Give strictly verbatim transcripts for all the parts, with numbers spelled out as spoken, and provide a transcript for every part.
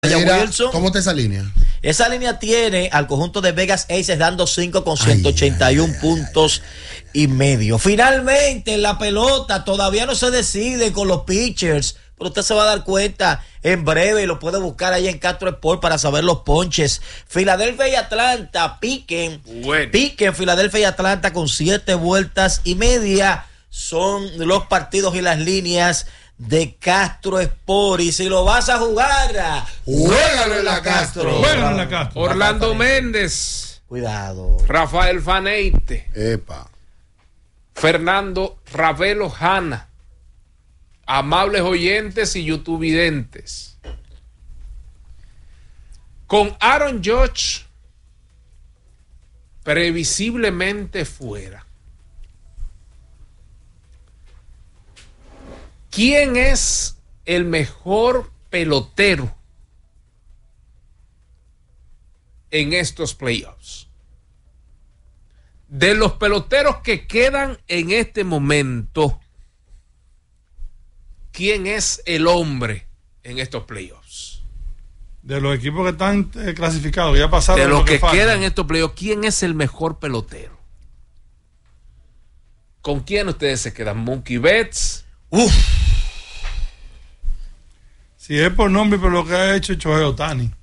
Mira, ¿cómo está esa línea? Esa línea tiene al conjunto de Vegas Aces dando cinco con ciento ochenta y uno puntos ay, y medio. Finalmente la pelota todavía no se decide con los pitchers, pero usted se va a dar cuenta en breve y lo puede buscar ahí en Castro Sport para saber los ponches. Filadelfia y Atlanta piquen, bueno. piquen Filadelfia y Atlanta con siete vueltas y media. Son los partidos y las líneas de Castro Sport. Y si lo vas a jugar, juégalo en la Castro. Juégalo en la Castro. Orlando Méndez. Cuidado. Rafael Faneite. Epa. Fernando Ravelo Jana. Amables oyentes y youtuvidentes. Con Aaron Judge previsiblemente fuera, ¿quién es el mejor pelotero en estos playoffs? De los peloteros que quedan en este momento, ¿quién es el hombre en estos playoffs? De los equipos que están eh, clasificados, ya pasaron. De los lo que, que quedan en estos playoffs, ¿quién es el mejor pelotero? ¿Con quién ustedes se quedan? Mookie Betts. Uf. Si es por nombre, pero lo que ha hecho Shohei Ohtani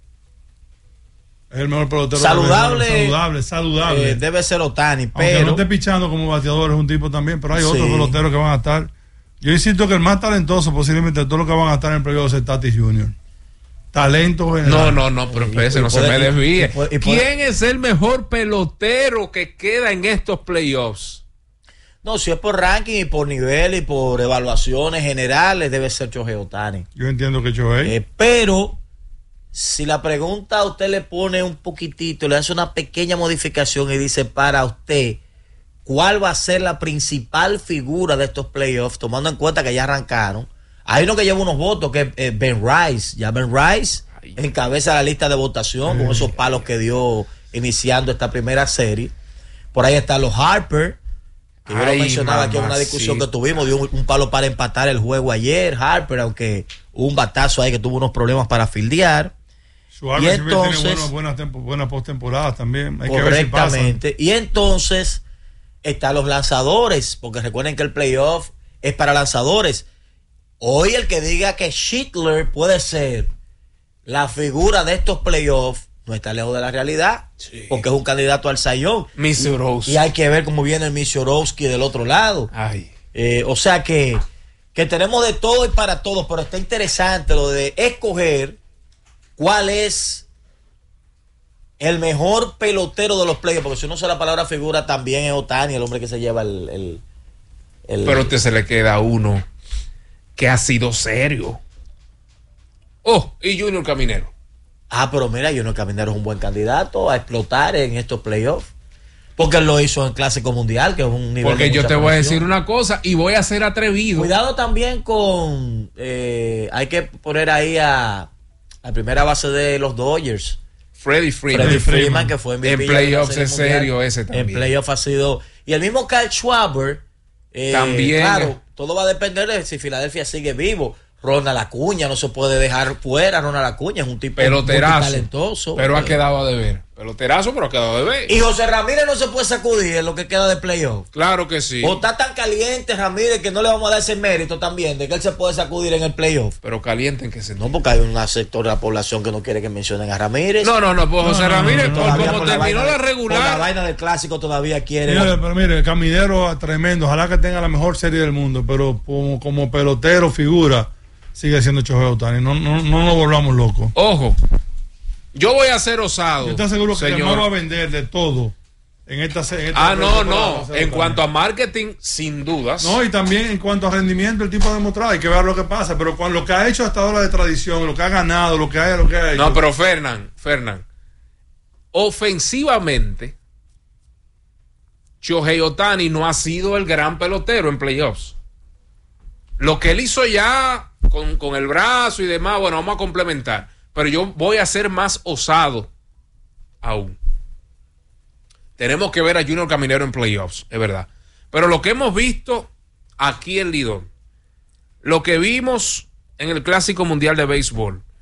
es el mejor pelotero. Saludable. Saludable, saludable. Eh, debe ser Ohtani, pero. Aunque no esté pichando como bateador, es un tipo también, pero hay sí. otros peloteros que van a estar. Yo insisto que el más talentoso posiblemente de todos los que van a estar en el playoff es Tatis junior Talento general. No, no, no, pero espérese, no se me desvíe. ¿Quién es el mejor pelotero que queda en estos playoffs? No, si es por ranking y por nivel y por evaluaciones generales, debe ser Shohei Ohtani. Yo entiendo que Shohei. Eh, pero, si la pregunta a usted le pone un poquitito, le hace una pequeña modificación y dice para usted, ¿cuál va a ser la principal figura de estos playoffs? Tomando en cuenta que ya arrancaron. Hay uno que lleva unos votos, que es eh, Ben Rice. Ya Ben Rice Ay. encabeza la lista de votación Ay. con esos palos que dio iniciando esta primera serie. Por ahí están los Harper, que yo lo mencionaba aquí en una discusión que tuvimos, dio un, un palo para empatar el juego ayer, Harper, aunque hubo un batazo ahí que tuvo unos problemas para fildear. Su y entonces tiene buenas, buenas, tempo, buenas postemporadas también. Hay correctamente. Que ver si y entonces están los lanzadores, porque recuerden que el playoff es para lanzadores. Hoy el que diga que Schindler puede ser la figura de estos playoffs no está lejos de la realidad, sí. porque es un candidato al sayón. Y, y hay que ver cómo viene el Misiorovsky del otro lado. Ay. Eh, o sea que, que tenemos de todo y para todos, pero está interesante lo de escoger cuál es el mejor pelotero de los playoffs, porque si uno usa la palabra figura también es Ohtani, el hombre que se lleva el... el, el pero a usted se le queda uno que ha sido serio. Oh, y Junior Caminero. Ah, pero mira, Junior Caminero es un buen candidato a explotar en estos playoffs. Porque él lo hizo en Clásico Mundial, que es un nivel. Porque yo te voy a decir una cosa y voy a ser atrevido. Cuidado también con. Eh, hay que poner ahí a, a primera base de los Dodgers. Freddie Freeman. Freddie Freeman, que fue M V P. En playoffs es serio ese también. En playoffs ha sido. Y el mismo Kyle Schwarber. Eh, también. Claro, todo va a depender de si Filadelfia sigue vivo. Ronald Acuña no se puede dejar fuera. Ronald Acuña es un tipo muy talentoso. Pero ha quedado a deber. Peloterazo, pero ha quedado a deber. Y José Ramírez no se puede sacudir en lo que queda de playoff. Claro que sí. O está tan caliente Ramírez que no le vamos a dar ese mérito también de que él se puede sacudir en el playoff. Pero caliente en qué sentido. No, porque hay un sector de la población que no quiere que mencionen a Ramírez. No, no, no, pues no, José no, Ramírez, no, no, por no, como terminó la, la regular. Por la vaina del clásico todavía quiere. Mire, pero mire, el Caminero tremendo. Ojalá que tenga la mejor serie del mundo, pero como, como pelotero, figura, sigue siendo Shohei Ohtani. No, no, no nos volvamos locos. Ojo, yo voy a ser osado. Yo estoy seguro que señor. va a vender de todo en esta serie. Ah, no, no. En cuanto a marketing, sin dudas. No, y también en cuanto a rendimiento, el tipo ha demostrado. Hay que ver lo que pasa. Pero con lo que ha hecho hasta ahora de tradición, lo que ha ganado, lo que ha, lo que ha hecho. No, pero Fernán, Fernán, ofensivamente, Shohei Ohtani no ha sido el gran pelotero en playoffs. Lo que él hizo ya con, con el brazo y demás, bueno, vamos a complementar. Pero yo voy a ser más osado aún. Tenemos que ver a Junior Caminero en playoffs, es verdad. Pero lo que hemos visto aquí en Lidón, lo que vimos en el Clásico Mundial de Béisbol,